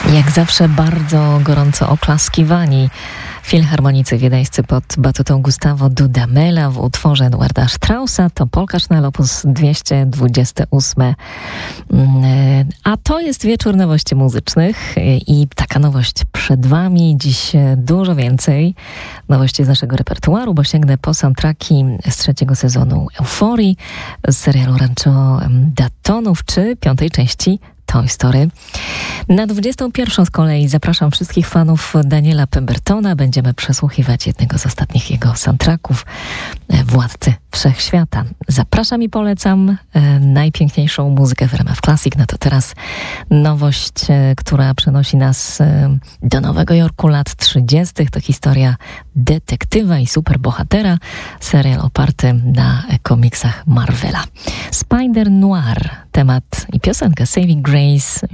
Jak zawsze bardzo gorąco oklaskiwani filharmonicy wiedeńscy pod batutą Gustavo Dudamela w utworze Eduarda Straussa to Polka Schnell op. 228. A to jest wieczór nowości muzycznych i taka nowość przed Wami. Dziś dużo więcej nowości z naszego repertuaru, bo sięgnę po soundtracki z 3. sezonu Euforii, z serialu Rancho Datonów czy 5. części Toy Story. Na 21. z kolei zapraszam wszystkich fanów Daniela Pembertona. Będziemy przesłuchiwać jednego z ostatnich jego soundtracków, Władcy Wszechświata. Zapraszam i polecam najpiękniejszą muzykę w RMF Classic. No to teraz nowość, która przenosi nas do Nowego Jorku lat 30. To historia detektywa i superbohatera. Serial oparty na komiksach Marvela. Spider Noir, temat i piosenka Saving Grace